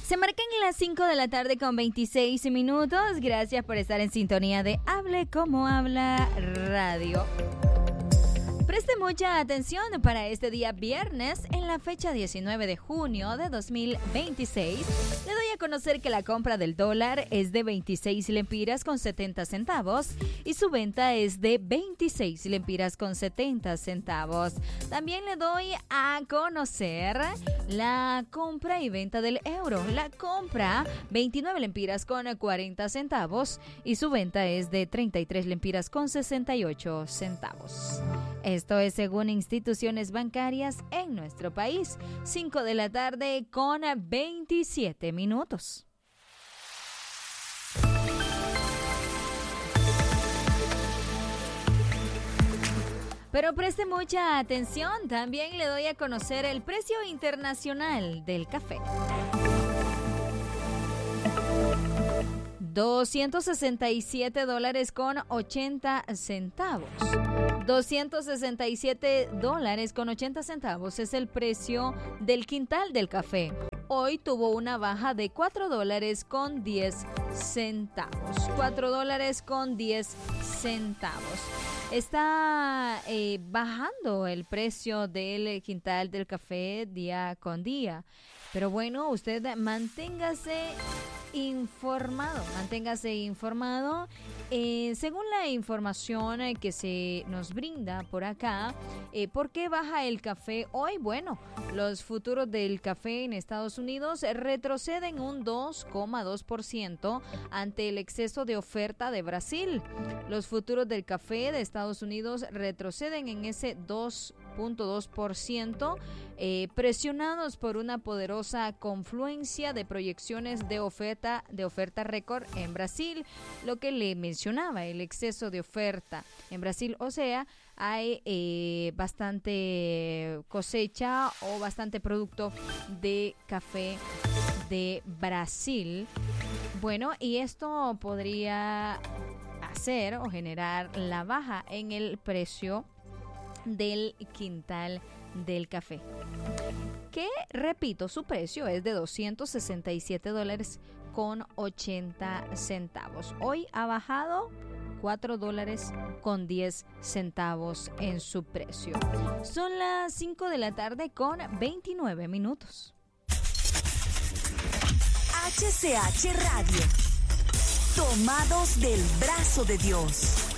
Se marcan las 5 de la tarde con 26 minutos. Gracias por estar en sintonía de Hable Como Habla Radio. Preste mucha atención para este día viernes, en la fecha 19 de junio de 2026. Le doy a conocer que la compra del dólar es de 26 lempiras con 70 centavos y su venta es de 26 lempiras con 70 centavos. También le doy a conocer la compra y venta del euro. La compra 29 lempiras con 40 centavos y su venta es de 33 lempiras con 68 centavos. Esto es según instituciones bancarias en nuestro país. 5 de la tarde con 27 minutos. Pero preste mucha atención, también le doy a conocer el precio internacional del café. $267 con 80 centavos. $267 con 80 centavos es el precio del quintal del café. Hoy tuvo una baja de $4 con 10 centavos. $4 con 10 centavos. Está bajando el precio del quintal del café día con día. Pero bueno, usted manténgase informado. Según la información que se nos brinda por acá, ¿por qué baja el café hoy? Bueno, los futuros del café en Estados Unidos retroceden un 2,2% ante el exceso de oferta de Brasil. Los futuros del café de Estados Unidos retroceden en ese 2,2%, presionados por una poderosa confluencia de proyecciones de oferta récord en Brasil, lo que le mencionaba, el exceso de oferta en Brasil, o sea, hay bastante cosecha o bastante producto de café de Brasil. Bueno, y esto podría hacer o generar la baja en el precio del quintal del café, que, repito, su precio es de $267 con 80 centavos. Hoy ha bajado $4 con 10 centavos en su precio. Son las 5 de la tarde con 29 minutos. HCH Radio. Tomados del brazo de Dios.